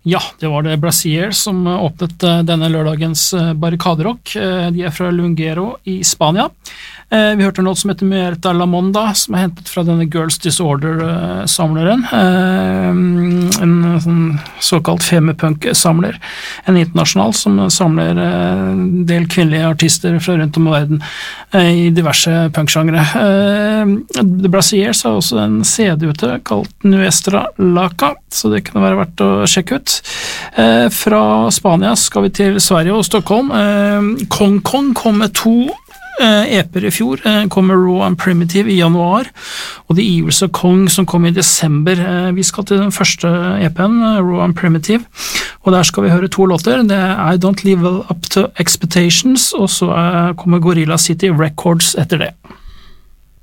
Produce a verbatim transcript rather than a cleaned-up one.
Ja, det var det Brazier som åpnet denne lørdagens barrikaderock. De er fra Lungero i Spania. Vi hørte noe som heter Muerta la Monda, som er hentet fra denne Girls Disorder-samleren. En sånn såkalt femipunk-samler. En internasjonal som samler en del kvinnelige artister fra rundt om i verden i diverse punksjangre. The Braziers har også en C D ute kalt Nuestra Laca, så det kunne være verdt å sjekke ut. Fra Spania skal vi til Sverige og Stockholm. Kong Kong kom med to E P-er i fjor, kommer Raw and Primitive i januar, og The Evils of Kong som kom i desember. Vi skal til den første E P-en, Raw and Primitive, og der skal vi høre to låter. Det er I Don't Live Up to Expectations, og så kommer Gorilla City Records etter det.